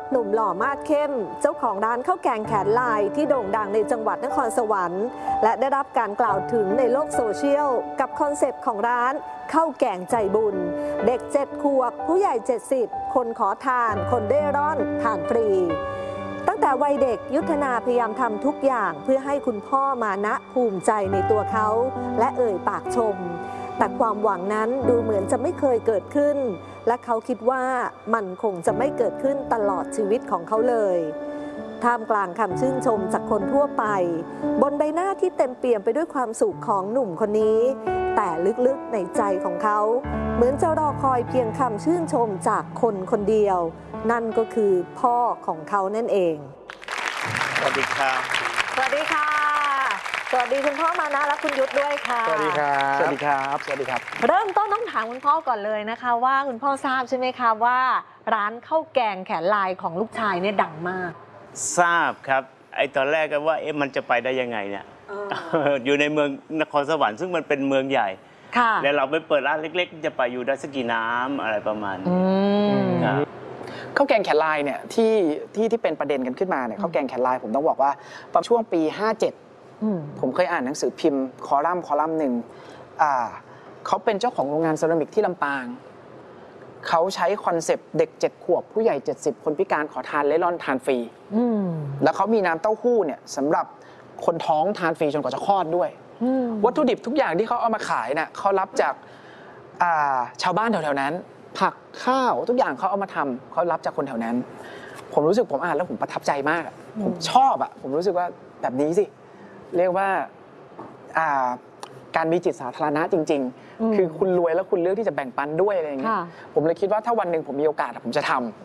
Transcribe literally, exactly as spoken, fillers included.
หนุ่มหล่อมาดเข้มเจ้าของร้านข้าวแกงแขนลายที่โด่งดังในจังหวัดนครสวรรค์และได้รับการกล่าวถึงในโลกโซเชียลกับคอนเซปต์ของร้านข้าวแกงใจบุญเด็กเจ็ดขวบผู้ใหญ่เจ็ดสิบคนขอทานคนเร่ร่อนทานฟรีตั้งแต่วัยเด็กยุทธนาพยายามทำทุกอย่างเพื่อให้คุณพ่อมานะภูมิใจในตัวเขาและเอ่ยปากชมแต่ความหวังนั้นดูเหมือนจะไม่เคยเกิดขึ้นและเขาคิดว่ามันคงจะไม่เกิดขึ้นตลอดชีวิตของเขาเลยท่ามกลางคำชื่นชมจากคนทั่วไปบนใบหน้าที่เต็มเปี่ยมไปด้วยความสุขของหนุ่มคนนี้แต่ลึกๆในใจของเขาเหมือนจะรอคอยเพียงคำชื่นชมจากคนคนเดียวนั่นก็คือพ่อของเขานั่นเองสวัสดีครับสวัสดีค่ะสวัสดีคุณพ่อมานะและคุณยุทธด้วยค่ะสวัสดีครับสวัสดีครับสวัสดีครับเริ่มต้นต้องถามคุณพ่อก่อนเลยนะคะว่าคุณพ่อทราบใช่ไหมคะว่าร้านข้าวแกงแขนลายของลูกชายเนี่ยดังมากทราบครับไอ้ตอนแรกก็ว่าเอ๊ะมันจะไปได้ยังไงเนี่ย อ, อยู่ในเมืองนครสวรรค์ซึ่งมันเป็นเมืองใหญ่แล้วเราไปเปิดร้านเล็กๆจะไปอยู่ได้สักกี่น้ำอะไรประมาณนี้ข้าวแกงแขนลายเนี่ยที่ที่ที่เป็นประเด็นกันขึ้นมาเนี่ยข้าวแกงแขนลายผมต้องบอกว่าตอนช่วงปีห้าเจ็ดผมเคยอ่านหนังสือพิมพ์คอลัมน์คอลัมน์หนึ่งเขาเป็นเจ้าของโรงงานเซรามิกที่ลำปางเขาใช้คอนเซปต์เด็กเจ็ดขวบผู้ใหญ่เจ็ดสิบคนพิการขอทานเล่ร่อนทานฟรีแล้วเขามีน้ำเต้าหู้เนี่ยสำหรับคนท้องทานฟรีจนกว่าจะคลอดด้วยวัตถุดิบทุกอย่างที่เขาเอามาขายน่ะเขารับจากชาวบ้านแถวๆนั้นผักข้าวทุกอย่างเขาเอามาทำเขารับจากคนแถวนั้นผมรู้สึกผมอ่านแล้วผมประทับใจมากผมชอบอ่ะผมรู้สึกว่าแบบนี้สิเรียกว่าการมีจิตสาธารณะจริงๆคือคุณรวยแล้วคุณเลือกที่จะแบ่งปันด้วยอะไรอย่างเงี้ยผมเลยคิดว่าถ้าวันหนึ่งผมมีโอกาสผมจะท